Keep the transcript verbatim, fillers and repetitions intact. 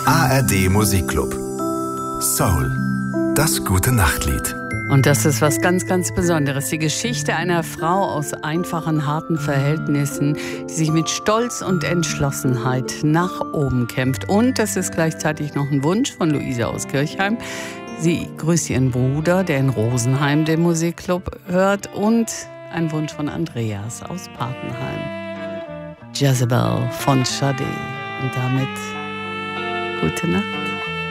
A R D Musikclub. Soul. Das gute Nachtlied. Und das ist was ganz, ganz Besonderes. Die Geschichte einer Frau aus einfachen, harten Verhältnissen, die sich mit Stolz und Entschlossenheit nach oben kämpft. Und das ist gleichzeitig noch ein Wunsch von Luise aus Kirchheim. Sie grüßt ihren Bruder, der in Rosenheim den Musikclub hört. Und ein Wunsch von Andreas aus Papenheim. Jezebel von Sade. Und damit gute Nacht.